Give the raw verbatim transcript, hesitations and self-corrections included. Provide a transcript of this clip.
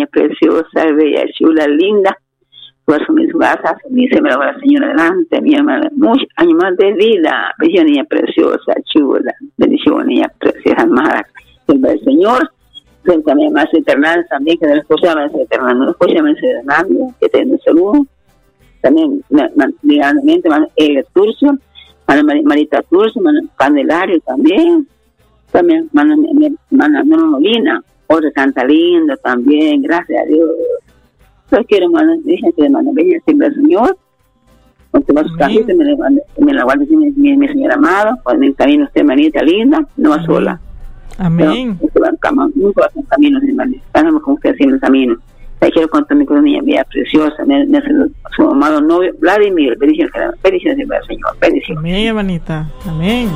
preciosa, bella, chula, linda. Tú asumir su casa, dice, me la señora delante, mi hermana, muchos años más de vida. Bendición, niña preciosa, chula, bendición, niña preciosa, amada, el Señor. También más eterna, también que no escucha más eterna, no escucha más eterna, que tenga salud. También, diariamente, el Turcio, Marita Turcio, Candelario también. También, Mana Molina, otra canta lindo también, gracias a Dios. Yo quiero, hermano, dicen que hermano, venga siempre al Señor. Cuando va a su casita, me, me la guarda mi, mi, mi señor amado. Cuando en camino usted, hermanita linda, no va sola. Amén. Usted va en cama, nunca va en camino, hermano. Estamos con usted siempre en camino. Te quiero contar mi cosa, niña vida preciosa. Me, me hace su amado novio, Vladimir. Bendiciones, bendiciones siempre al Señor. Bendiciones. Amén, hermanita. Amén.